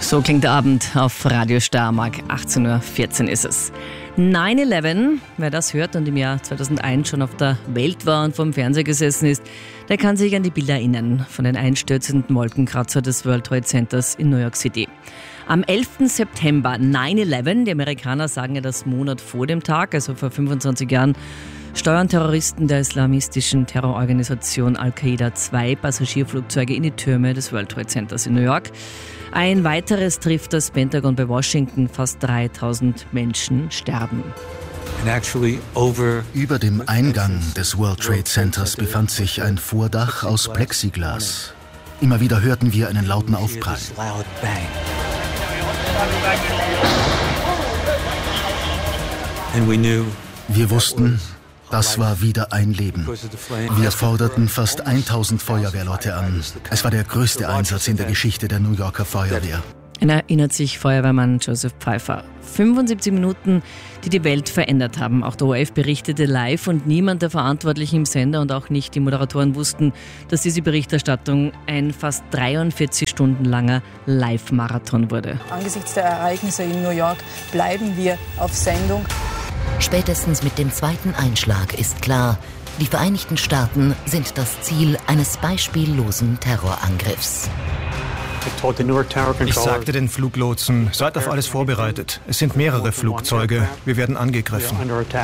So klingt der Abend auf Radio Steiermark. 18.14 Uhr ist es. 9/11, wer das hört und im Jahr 2001 schon auf der Welt war und vor dem Fernseher gesessen ist, der kann sich an die Bilder erinnern von den einstürzenden Wolkenkratzer des World Trade Centers in New York City. Am 11. September 9/11, die Amerikaner sagen ja das Monat vor dem Tag, also vor 25 Jahren, steuern Terroristen der islamistischen Terrororganisation Al-Qaida 2 Passagierflugzeuge in die Türme des World Trade Centers in New York. Ein weiteres trifft das Pentagon bei Washington. Fast 3000 Menschen sterben. Über dem Eingang des World Trade Centers befand sich ein Vordach aus Plexiglas. Immer wieder hörten wir einen lauten Aufprall. Wir wussten, das war wieder ein Leben. Wir forderten fast 1000 Feuerwehrleute an. Es war der größte Einsatz in der Geschichte der New Yorker Feuerwehr. Erinnert sich Feuerwehrmann Joseph Pfeiffer. 75 Minuten, die die Welt verändert haben. Auch der ORF berichtete live und niemand der Verantwortlichen im Sender und auch nicht die Moderatoren wussten, dass diese Berichterstattung ein fast 43 Stunden langer Live-Marathon wurde. Angesichts der Ereignisse in New York bleiben wir auf Sendung. Spätestens mit dem zweiten Einschlag ist klar, die Vereinigten Staaten sind das Ziel eines beispiellosen Terrorangriffs. Ich sagte den Fluglotsen, seid auf alles vorbereitet. Es sind mehrere Flugzeuge. Wir werden angegriffen.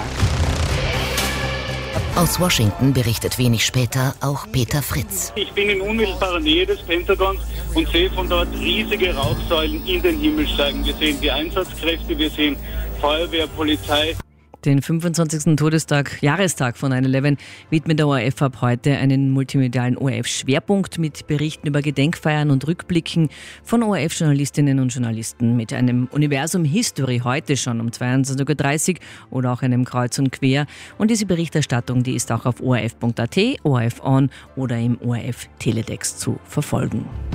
Aus Washington berichtet wenig später auch Peter Fritz. Ich bin in unmittelbarer Nähe des Pentagons und sehe von dort riesige Rauchsäulen in den Himmel steigen. Wir sehen die Einsatzkräfte, wir sehen Feuerwehr, Polizei. Den 25. Jahrestag von 9/11 widmet der ORF ab heute einen multimedialen ORF-Schwerpunkt mit Berichten über Gedenkfeiern und Rückblicken von ORF-Journalistinnen und Journalisten mit einem Universum History heute schon um 22.30 Uhr oder auch einem Kreuz und Quer. Und diese Berichterstattung, die ist auch auf orf.at, ORF On oder im ORF Teletext zu verfolgen.